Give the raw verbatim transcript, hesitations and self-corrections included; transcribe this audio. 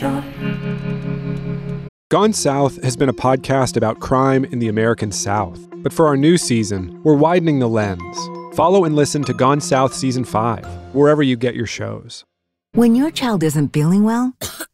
Gone South has been a podcast about crime in the American South. But for our new season, we're widening the lens. Follow and listen to Gone South Season five, wherever you get your shows. When your child isn't feeling well,